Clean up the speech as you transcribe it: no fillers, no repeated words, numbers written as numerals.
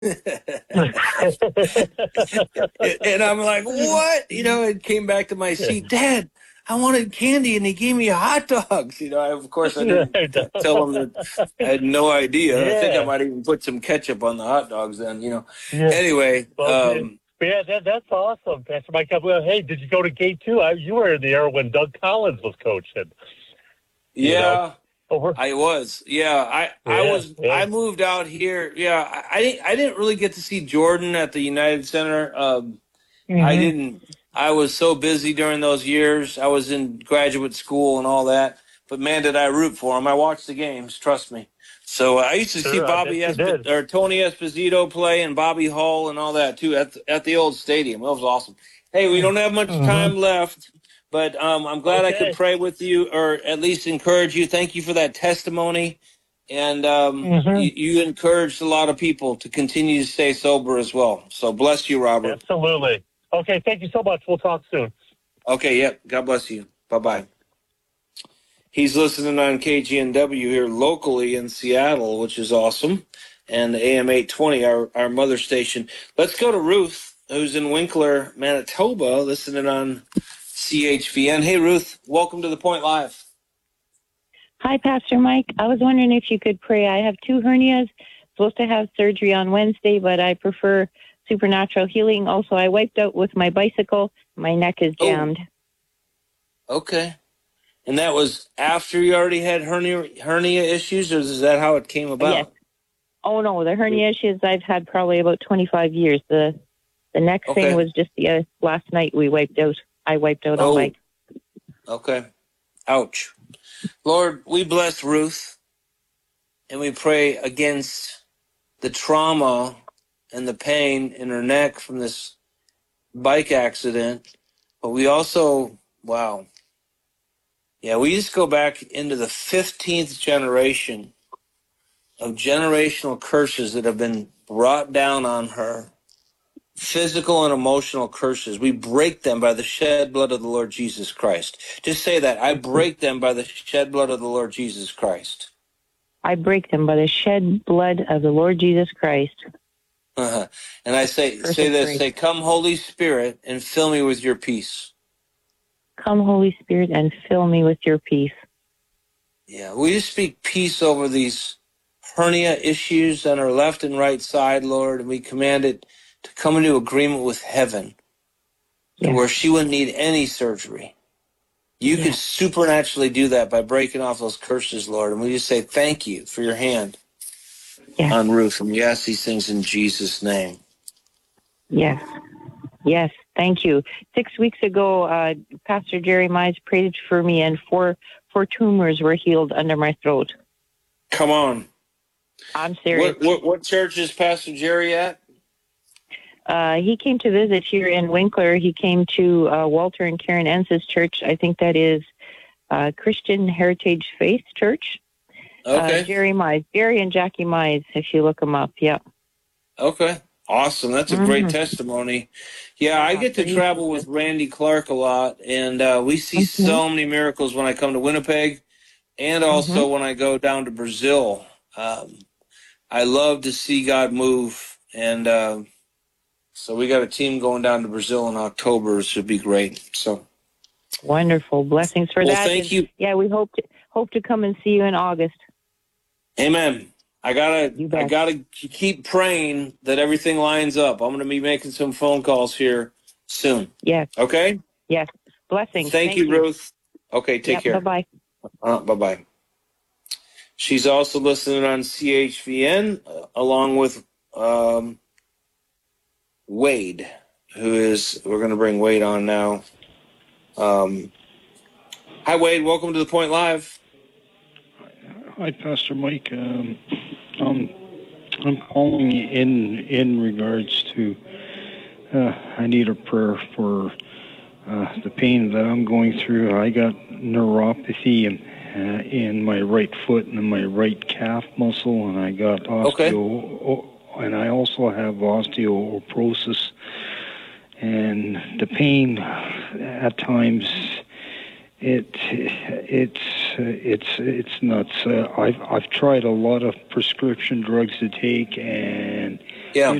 And I'm like, what? It came back to my seat. Dad, I wanted candy, and he gave me hot dogs. Of course, I didn't tell him that I had no idea. I think I Yeah, might even put some ketchup on the hot dogs then, yeah. Anyway, Okay. Yeah, that's awesome, Pastor Mike. Well, hey, did you go to Gate 2? You were in the era when Doug Collins was coaching. yeah. Over. I was, yeah. Yeah, yeah. I moved out here. Yeah, I didn't really get to see Jordan at the United Center. I Mm-hmm. didn't. I was so busy during those years. I was in graduate school and all that. But man, did I root for him! I watched the games. Trust me. So I used to see Sure, I bet you did. Tony Esposito play and Bobby Hull and all that too at the old stadium. It was awesome. Hey, we don't have much Mm-hmm. time left, but I'm glad I could Okay. pray with you or at least encourage you. Thank you for that testimony, and Mm-hmm. you encouraged a lot of people to continue to stay sober as well. So bless you, Robert. Absolutely. Okay, thank you so much. We'll talk soon. Okay, yep. God bless you. Bye-bye. Bye. He's listening on KGNW here locally in Seattle, which is awesome, and AM 820, our mother station. Let's go to Ruth, who's in Winkler, Manitoba, listening on CHVN. Hey, Ruth, welcome to The Point Live. Hi, Pastor Mike. I was wondering if you could pray. I have 2 hernias, supposed to have surgery on Wednesday, but I prefer supernatural healing. Also, I wiped out with my bicycle. My neck is jammed. Oh, okay. And that was after you already had hernia issues, or is that how it came about? Yes. Oh, no, the hernia issues I've had probably about 25 years. The neck thing was just last night I wiped out on bike. Okay. Ouch. Lord, we bless Ruth, and we pray against the trauma and the pain in her neck from this bike accident. But we also, wow. Yeah, we just go back into the 15th generation of generational curses that have been brought down on her. Physical and emotional curses. We break them by the shed blood of the Lord Jesus Christ. Just say that. I break them by the shed blood of the Lord Jesus Christ. I break them by the shed blood of the Lord Jesus Christ. And I say this, say, come Holy Spirit and fill me with your peace. Come Holy Spirit and fill me with your peace. Yeah, we just speak peace over these hernia issues on our left and right side, Lord, and we command it to come into agreement with heaven, to where she wouldn't need any surgery. You could supernaturally do that by breaking off those curses, Lord, and we just say thank you for your hand on Ruth, and we ask these things in Jesus' name. Yes. Yes, thank you. 6 weeks ago, Pastor Jerry Mize prayed for me, and four tumors were healed under my throat. Come on. I'm serious. What church is Pastor Jerry at? He came to visit here in Winkler. He came to Walter and Karen Ensis Church. I think that is Christian Heritage Faith Church. Okay. Jerry Mize, Jerry and Jackie Mize, if you look them up. Yeah. Okay. Awesome. That's a great testimony. Yeah, I get to travel with Randy Clark a lot, and we see so many miracles when I come to Winnipeg and also when I go down to Brazil. I love to see God move, and so we got a team going down to Brazil in October. It should be great. So wonderful. Blessings for that. Thank you. Yeah, we hope to come and see you in August. Amen. I gotta keep praying that everything lines up. I'm gonna be making some phone calls here soon. Yes. Okay. Yes. Blessings. Thank you, Ruth. Okay. Take care. Bye bye. Bye bye. She's also listening on CHVN along with Wade, we're going to bring Wade on now. Hi, Wade. Welcome to The Point Live. Hi, Pastor Mike. I'm calling in regards to I need a prayer for the pain that I'm going through. I got neuropathy in my right foot and my right calf muscle, and I got and I also have osteoporosis. And the pain at times it's nuts. I've tried a lot of prescription drugs to take, and Yeah.